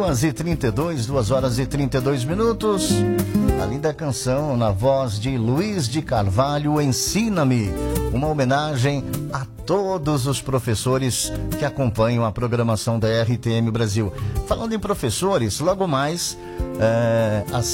2h32, 2h32. A linda canção na voz de Luiz de Carvalho, Ensina-me. Uma homenagem a todos os professores que acompanham a programação da RTM Brasil. Falando em professores, logo mais às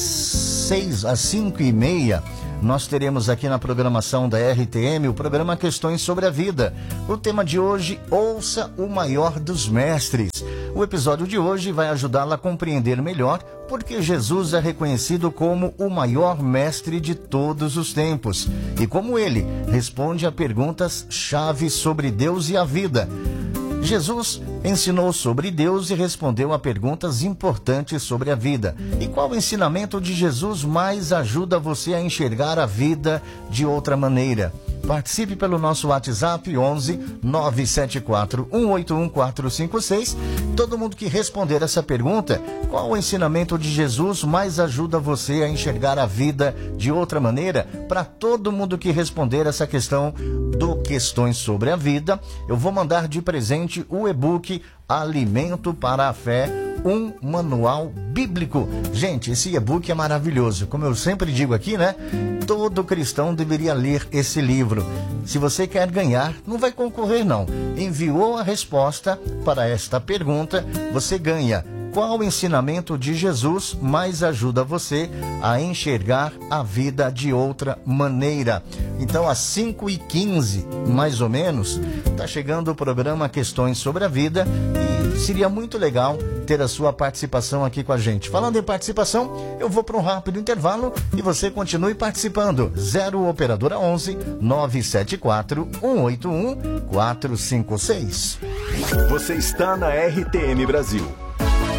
5h30, nós teremos aqui na programação da RTM o programa Questões sobre a Vida. O tema de hoje, ouça o maior dos mestres. O episódio de hoje vai ajudá-la a compreender melhor porque Jesus é reconhecido como o maior mestre de todos os tempos e como ele responde a perguntas-chave sobre Deus e a vida. Jesus ensinou sobre Deus e respondeu a perguntas importantes sobre a vida. E qual ensinamento de Jesus mais ajuda você a enxergar a vida de outra maneira? Participe pelo nosso WhatsApp 11 974 181 456. Todo mundo que responder essa pergunta, qual o ensinamento de Jesus mais ajuda você a enxergar a vida de outra maneira? Para todo mundo que responder essa questão do Questões sobre a Vida, eu vou mandar de presente o e-book Alimento para a Fé, um manual bíblico. Gente, esse e-book é maravilhoso. Como eu sempre digo aqui, né? Todo cristão deveria ler esse livro. Se você quer ganhar, não vai concorrer não. Enviou a resposta para esta pergunta, você ganha. Qual ensinamento de Jesus mais ajuda você a enxergar a vida de outra maneira? Então, às 5h15, mais ou menos, está chegando o programa Questões sobre a Vida e seria muito legal ter a sua participação aqui com a gente. Falando em participação, eu vou para um rápido intervalo e você continue participando. 0 Operadora 11 974 181 456. Você está na RTM Brasil.